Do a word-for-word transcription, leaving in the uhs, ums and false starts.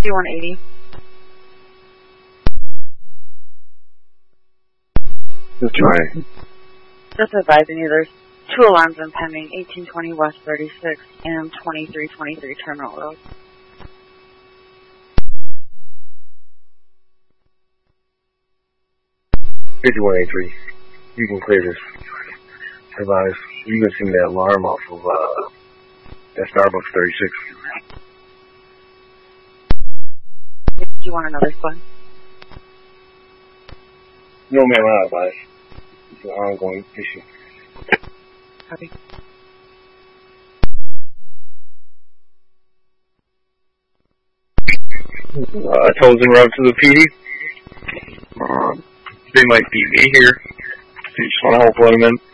fifty-one eighty. Right. Just advising you, there's two alarms impending, eighteen twenty West thirty-six and twenty-three twenty-three Terminal Road. fifty-one eighty-three. You can clear this. Advise. You can send that alarm off of uh, that Starbucks thirty-six. Do you want another squad? No, ma'am, I advise. It's an ongoing issue. Copy. Uh, tolls en route to the P D. Uh, they might beat me here. So you just want to help let them in.